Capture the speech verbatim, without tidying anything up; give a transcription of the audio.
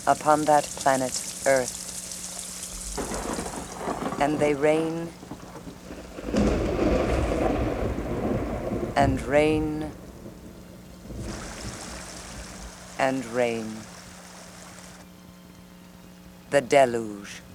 upon that planet Earth, and they reign and reign and reign. The deluge.